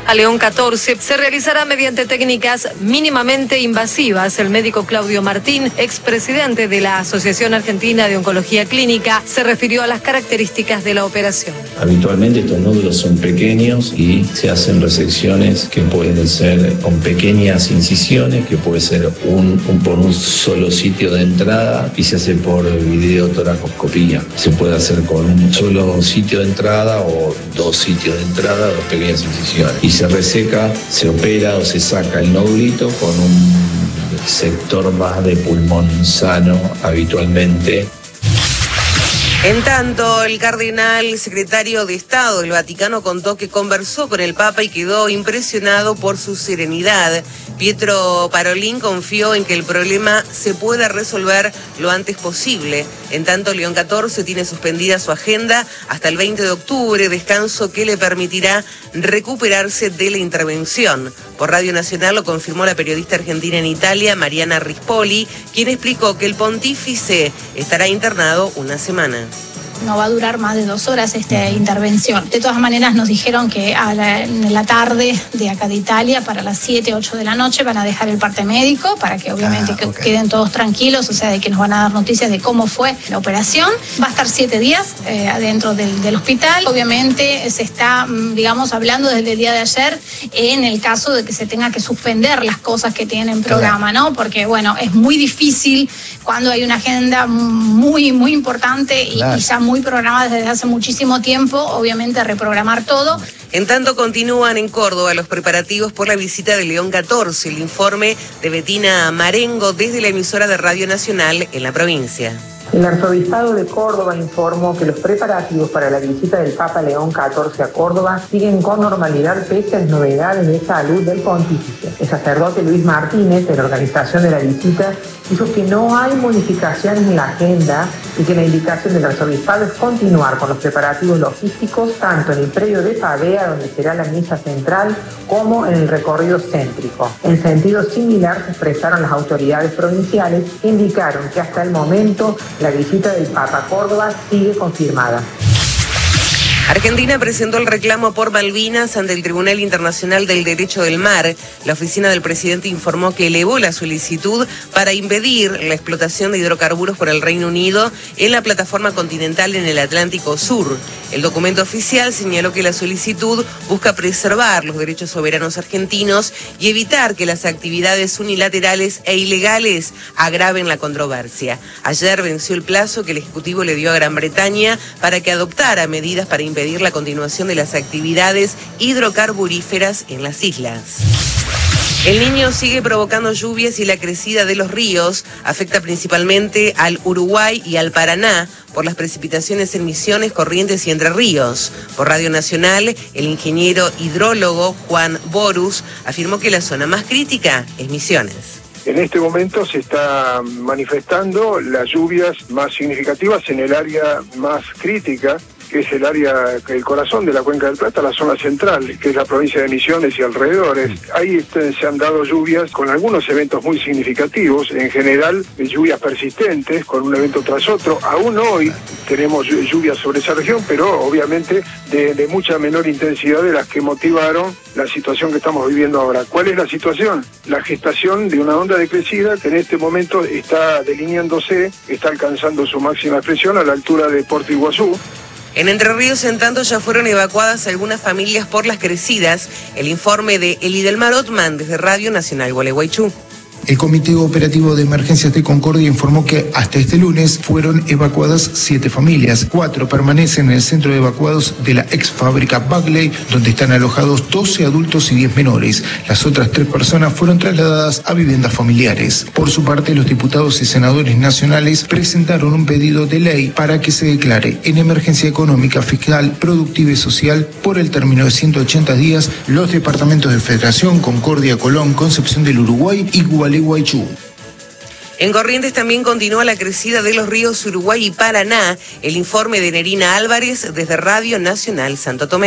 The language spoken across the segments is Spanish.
a León 14 se realizará mediante técnicas mínimamente invasivas. El médico Claudio Martín, expresidente de la Asociación Argentina de Oncología Clínica, se refirió a las características de la operación. Habitualmente estos nódulos son pequeños y se hacen resecciones que pueden ser con pequeñas incisiones, que puede ser por un solo sitio de entrada, y se hace por videotoracoscopía. Se puede hacer con un solo sitio de entrada o dos sitios de entrada, dos pequeñas incisiones. Y se reseca, se opera o se saca el nódulito con un sector más de pulmón sano habitualmente. En tanto, el cardenal secretario de Estado del Vaticano contó que conversó con el Papa y quedó impresionado por su serenidad. Pietro Parolin confió en que el problema se pueda resolver lo antes posible. En tanto, León 14 tiene suspendida su agenda hasta el 20 de octubre, descanso que le permitirá recuperarse de la intervención. Por Radio Nacional lo confirmó la periodista argentina en Italia, Mariana Rispoli, quien explicó que el pontífice estará internado una semana. No va a durar más de 2 horas esta intervención. De todas maneras nos dijeron que en la tarde de acá de Italia, para las 7, 8 de la noche, van a dejar el parte médico para que obviamente queden todos tranquilos, o sea, de que nos van a dar noticias de cómo fue la operación. Va a estar 7 días adentro del hospital. Obviamente se está, hablando desde el día de ayer en el caso de que se tenga que suspender las cosas que tienen en programa, ¿no? Porque, es muy difícil cuando hay una agenda muy, muy importante y ya muy programada desde hace muchísimo tiempo, obviamente reprogramar todo. En tanto, continúan en Córdoba los preparativos por la visita de León 14. El informe de Betina Marengo desde la emisora de Radio Nacional en la provincia. El arzobispado de Córdoba informó que los preparativos para la visita del Papa León XIV a Córdoba siguen con normalidad pese a las novedades de salud del pontífice. El sacerdote Luis Martínez, de la organización de la visita, dijo que no hay modificaciones en la agenda y que la indicación del arzobispado es continuar con los preparativos logísticos tanto en el predio de Pavea, donde será la misa central, como en el recorrido céntrico. En sentido similar se expresaron las autoridades provinciales que indicaron que hasta el momento la visita del Papa a Córdoba sigue confirmada. Argentina presentó el reclamo por Malvinas ante el Tribunal Internacional del Derecho del Mar. La oficina del presidente informó que elevó la solicitud para impedir la explotación de hidrocarburos por el Reino Unido en la plataforma continental en el Atlántico Sur. El documento oficial señaló que la solicitud busca preservar los derechos soberanos argentinos y evitar que las actividades unilaterales e ilegales agraven la controversia. Ayer venció el plazo que el Ejecutivo le dio a Gran Bretaña para que adoptara medidas para impedir la continuación de las actividades hidrocarburíferas en las islas. El Niño sigue provocando lluvias y la crecida de los ríos afecta principalmente al Uruguay y al Paraná por las precipitaciones en Misiones, Corrientes y Entre Ríos. Por Radio Nacional, el ingeniero hidrólogo Juan Borus afirmó que la zona más crítica es Misiones. En este momento se está manifestando las lluvias más significativas en el área más crítica, que es el corazón de la Cuenca del Plata, la zona central, que es la provincia de Misiones y alrededores. Ahí se han dado lluvias con algunos eventos muy significativos, en general lluvias persistentes, con un evento tras otro. Aún hoy tenemos lluvias sobre esa región, pero obviamente de mucha menor intensidad de las que motivaron la situación que estamos viviendo ahora. ¿Cuál es la situación? La gestación de una onda de crecida que en este momento está delineándose, está alcanzando su máxima expresión a la altura de Puerto Iguazú. En Entre Ríos, en tanto, ya fueron evacuadas algunas familias por las crecidas. El informe de Elidelmar Otman desde Radio Nacional Gualeguaychú. El Comité Operativo de Emergencias de Concordia informó que hasta este lunes fueron evacuadas 7 familias. 4 permanecen en el centro de evacuados de la ex fábrica Bagley, donde están alojados 12 adultos y 10 menores. Las otras 3 personas fueron trasladadas a viviendas familiares. Por su parte, los diputados y senadores nacionales presentaron un pedido de ley para que se declare en emergencia económica, fiscal, productiva y social por el término de 180 días los departamentos de Federación, Concordia, Colón, Concepción del Uruguay y Gualeguaychú. En Corrientes también continúa la crecida de los ríos Uruguay y Paraná. El informe de Nerina Álvarez desde Radio Nacional Santo Tomé.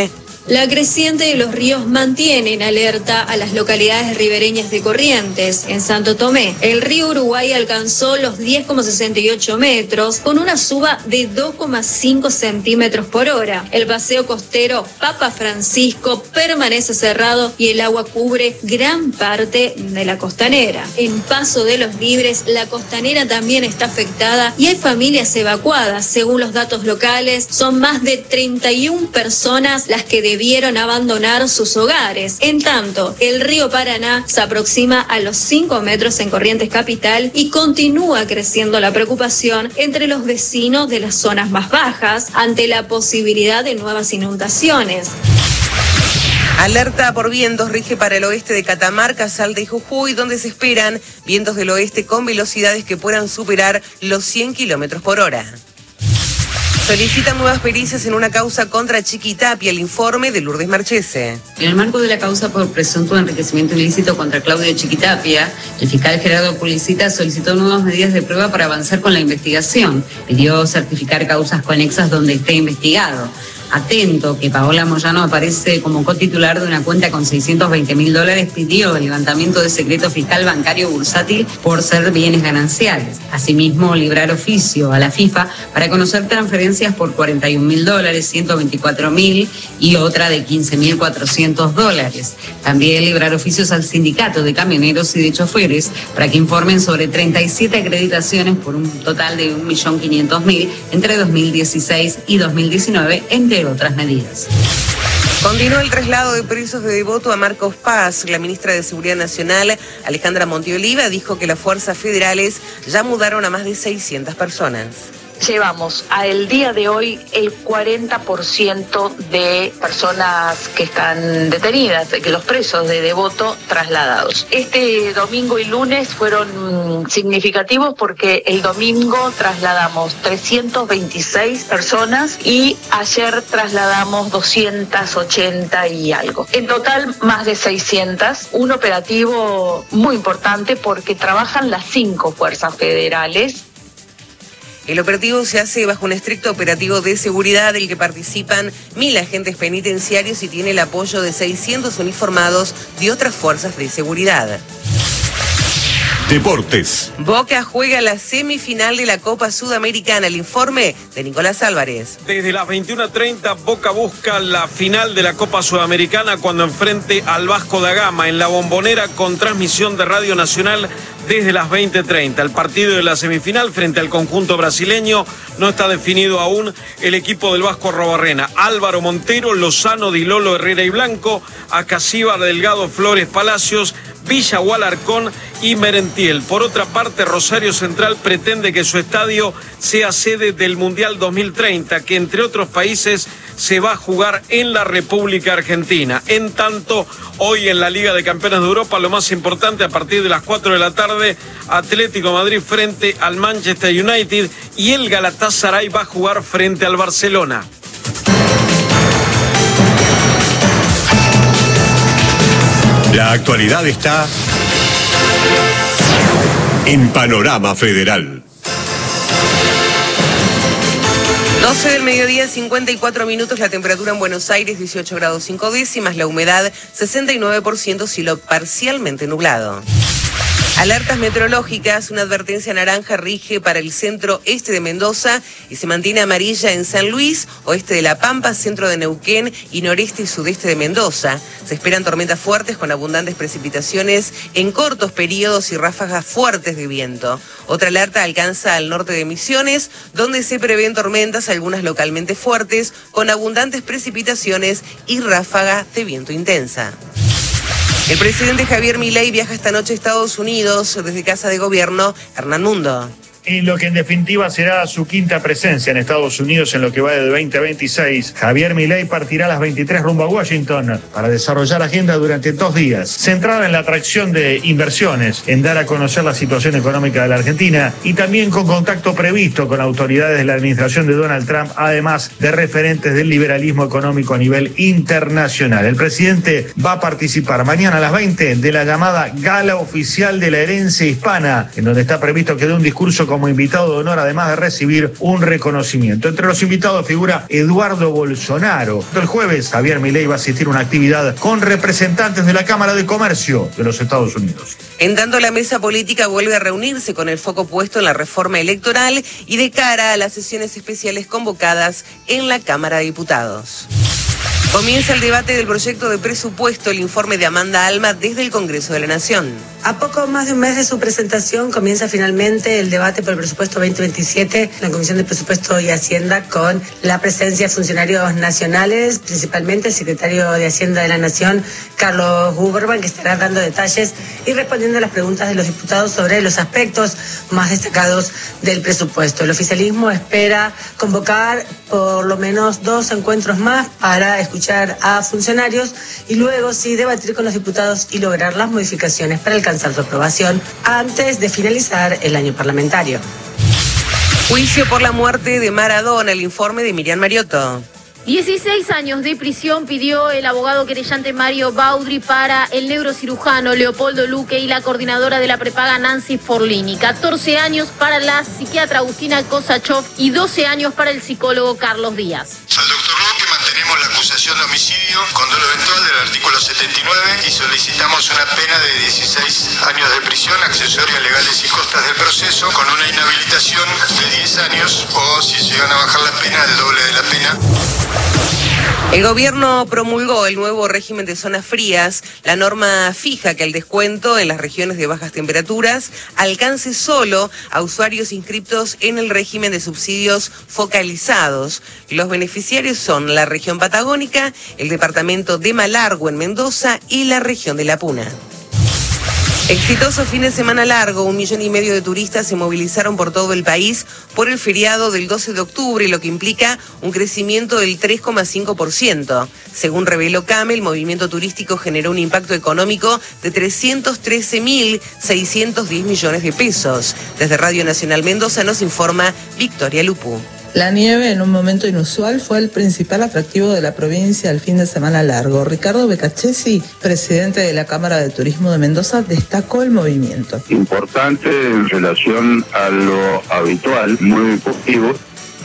La creciente de los ríos mantiene en alerta a las localidades ribereñas de Corrientes. En Santo Tomé, el río Uruguay alcanzó los 10,68 metros con una suba de 2,5 centímetros por hora. El paseo costero Papa Francisco permanece cerrado y el agua cubre gran parte de la costanera. En Paso de los Libres, la costanera también está afectada y hay familias evacuadas. Según los datos locales, son más de 31 personas las que debieron abandonar sus hogares. En tanto, el río Paraná se aproxima a los 5 metros en Corrientes capital y continúa creciendo la preocupación entre los vecinos de las zonas más bajas ante la posibilidad de nuevas inundaciones. Alerta por vientos rige para el oeste de Catamarca, Salta y Jujuy, donde se esperan vientos del oeste con velocidades que puedan superar los 100 kilómetros por hora. Solicitan nuevas pericias en una causa contra Chiquitapia, el informe de Lourdes Marchese. En el marco de la causa por presunto enriquecimiento ilícito contra Claudio Chiquitapia, el fiscal Gerardo Pulicita solicitó nuevas medidas de prueba para avanzar con la investigación. Pidió certificar causas conexas donde esté investigado. Atento, que Paola Moyano aparece como cotitular de una cuenta con $620.000, pidió el levantamiento de secreto fiscal bancario bursátil por ser bienes gananciales. Asimismo, librar oficio a la FIFA para conocer transferencias por $41.000, $124.000 y otra de $15.400. También librar oficios al sindicato de camioneros y de choferes para que informen sobre 37 acreditaciones por un total de $1.500.000 entre 2016 y 2019, entre otras medidas. Continúa el traslado de presos de Devoto a Marcos Paz. La ministra de Seguridad Nacional, Alejandra Montioliva, dijo que las fuerzas federales ya mudaron a más de 600 personas. Llevamos a el día de hoy el 40% de personas que están detenidas, que los presos de Devoto trasladados. Este domingo y lunes fueron significativos porque el domingo trasladamos 326 personas y ayer trasladamos 280 y algo. En total más de 600, un operativo muy importante porque trabajan las 5 fuerzas federales. El operativo se hace bajo un estricto operativo de seguridad del que participan 1.000 agentes penitenciarios y tiene el apoyo de 600 uniformados de otras fuerzas de seguridad. Deportes. Boca juega la semifinal de la Copa Sudamericana. El informe de Nicolás Álvarez. Desde las 21:30, Boca busca la final de la Copa Sudamericana cuando enfrente al Vasco da Gama en la Bombonera con transmisión de Radio Nacional desde las 20:30. El partido de la semifinal frente al conjunto brasileño no está definido aún. El equipo del Vasco Arrobarrena: Álvaro Montero, Lozano, Di Lolo, Herrera y Blanco, Acasíbar, Delgado, Flores, Palacios, Villa Alarcón y Merentiel. Por otra parte, Rosario Central pretende que su estadio sea sede del Mundial 2030, que entre otros países se va a jugar en la República Argentina. En tanto, hoy en la Liga de Campeones de Europa, lo más importante, a partir de las 4 de la tarde, Atlético Madrid frente al Manchester United y el Galatasaray va a jugar frente al Barcelona. La actualidad está en Panorama Federal. 12 del mediodía, 54 minutos, la temperatura en Buenos Aires, 18 grados 5 décimas, la humedad 69%, cielo parcialmente nublado. Alertas meteorológicas, una advertencia naranja rige para el centro este de Mendoza y se mantiene amarilla en San Luis, oeste de La Pampa, centro de Neuquén y noreste y sudeste de Mendoza. Se esperan tormentas fuertes con abundantes precipitaciones en cortos periodos y ráfagas fuertes de viento. Otra alerta alcanza al norte de Misiones, donde se prevén tormentas, algunas localmente fuertes, con abundantes precipitaciones y ráfagas de viento intensa. El presidente Javier Milei viaja esta noche a Estados Unidos desde Casa de Gobierno. Hernán Mundo. Y lo que en definitiva será su quinta presencia en Estados Unidos en lo que va del 2026. Javier Milei partirá a las 23 rumbo a Washington para desarrollar agenda durante 2 días, centrada en la atracción de inversiones, en dar a conocer la situación económica de la Argentina y también con contacto previsto con autoridades de la administración de Donald Trump, además de referentes del liberalismo económico a nivel internacional. El presidente va a participar mañana a las 20 de la llamada Gala Oficial de la Herencia Hispana, en donde está previsto que dé un discurso como invitado de honor, además de recibir un reconocimiento. Entre los invitados figura Eduardo Bolsonaro. El jueves, Javier Milei va a asistir a una actividad con representantes de la Cámara de Comercio de los Estados Unidos. En tanto, la mesa política vuelve a reunirse con el foco puesto en la reforma electoral y de cara a las sesiones especiales convocadas en la Cámara de Diputados. Comienza el debate del proyecto de presupuesto, el informe de Amanda Alma desde el Congreso de la Nación. A poco más de un mes de su presentación comienza finalmente el debate por el presupuesto 2027 en la Comisión de Presupuesto y Hacienda, con la presencia de funcionarios nacionales, principalmente el secretario de Hacienda de la Nación, Carlos Huberman, que estará dando detalles y respondiendo a las preguntas de los diputados sobre los aspectos más destacados del presupuesto. El oficialismo espera convocar por lo menos 2 encuentros más para escuchar a funcionarios y luego sí debatir con los diputados y lograr las modificaciones para alcanzar su aprobación antes de finalizar el año parlamentario. Juicio por la muerte de Maradona, el informe de Miriam Mariotto. 16 años de prisión pidió el abogado querellante Mario Baudry para el neurocirujano Leopoldo Luque y la coordinadora de la prepaga Nancy Forlini. 14 años para la psiquiatra Agustina Kosachov y 12 años para el psicólogo Carlos Díaz. Al doctor Luque mantenemos la acusación de homicidio con dolo eventual del artículo 79 y solicitamos una pena de 16 años de prisión, accesorios legales y costas del proceso, con una inhabilitación de 10 años o, si llegan a bajar la pena, el doble de la pena. El gobierno promulgó el nuevo régimen de zonas frías. La norma fija que el descuento en las regiones de bajas temperaturas alcance solo a usuarios inscriptos en el régimen de subsidios focalizados. Los beneficiarios son la región patagónica, el departamento de Malargüe en Mendoza y la región de La Puna. Exitoso fin de semana largo, 1,5 millones de turistas se movilizaron por todo el país por el feriado del 12 de octubre, lo que implica un crecimiento del 3,5%. Según reveló CAME, el movimiento turístico generó un impacto económico de 313.610 millones de pesos. Desde Radio Nacional Mendoza nos informa Victoria Lupu. La nieve, en un momento inusual, fue el principal atractivo de la provincia al fin de semana largo. Ricardo Becachesi, presidente de la Cámara de Turismo de Mendoza, destacó el movimiento. Importante en relación a lo habitual, muy positivo.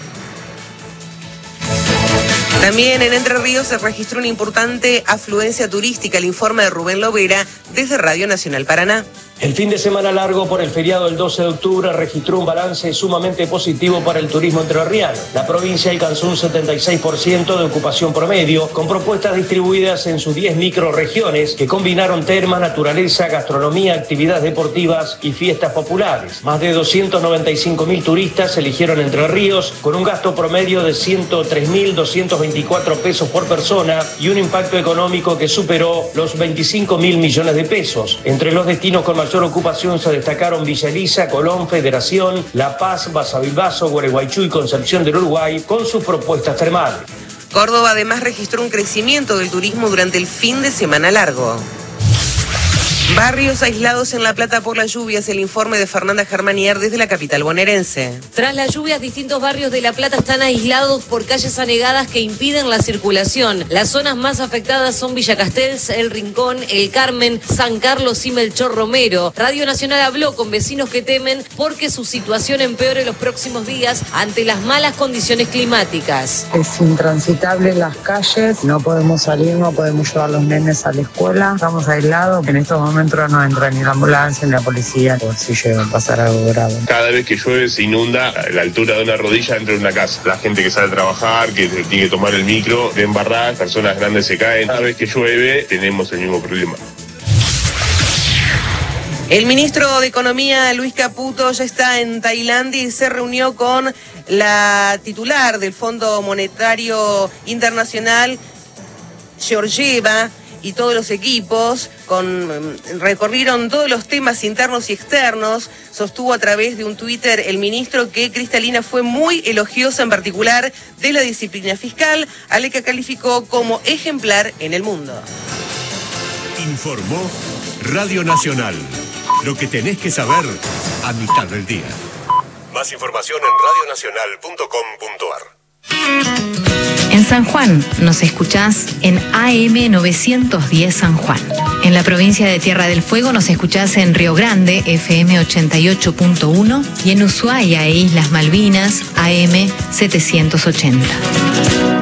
También en Entre Ríos se registró una importante afluencia turística. El informe de Rubén Lovera desde Radio Nacional Paraná. El fin de semana largo por el feriado del 12 de octubre registró un balance sumamente positivo para el turismo entrerriano. La provincia alcanzó un 76% de ocupación promedio, con propuestas distribuidas en sus 10 microrregiones que combinaron termas, naturaleza, gastronomía, actividades deportivas y fiestas populares. Más de 295.000 turistas eligieron Entre Ríos, con un gasto promedio de 103.224 pesos por persona y un impacto económico que superó los 25.000 millones de pesos. Entre los destinos con mayor ocupación se destacaron Villa Elisa, Colón, Federación, La Paz, Basavilbaso, Gualeguaychú y Concepción del Uruguay, con sus propuestas termales. Córdoba además registró un crecimiento del turismo durante el fin de semana largo. Barrios aislados en La Plata por las lluvias, el informe de Fernanda Germanier desde la capital bonaerense. Tras las lluvias, distintos barrios de La Plata están aislados por calles anegadas que impiden la circulación. Las zonas más afectadas son Villa Castells, El Rincón, El Carmen, San Carlos y Melchor Romero. Radio Nacional habló con vecinos que temen porque su situación empeore los próximos días ante las malas condiciones climáticas. Es intransitable las calles, no podemos salir, no podemos llevar a los nenes a la escuela. Estamos aislados, en estos momentos no entra ni la ambulancia ni la policía, por si llega a pasar algo grave. Cada vez que llueve se inunda a la altura de una rodilla dentro de una casa. La gente que sale a trabajar, que tiene que tomar el micro, de embarrar, personas grandes se caen. Cada vez que llueve tenemos el mismo problema. El ministro de Economía, Luis Caputo, ya está en Tailandia y se reunió con la titular del Fondo Monetario Internacional, Georgieva, y todos los equipos, recorrieron todos los temas internos y externos. Sostuvo a través de un Twitter el ministro que Cristalina fue muy elogiosa, en particular de la disciplina fiscal, a la que calificó como ejemplar en el mundo. Informó Radio Nacional. Lo que tenés que saber a mitad del día. Más información en radionacional.com.ar. En San Juan nos escuchás en AM 910 San Juan. En la provincia de Tierra del Fuego nos escuchás en Río Grande, FM 88.1, y en Ushuaia e Islas Malvinas, AM 780.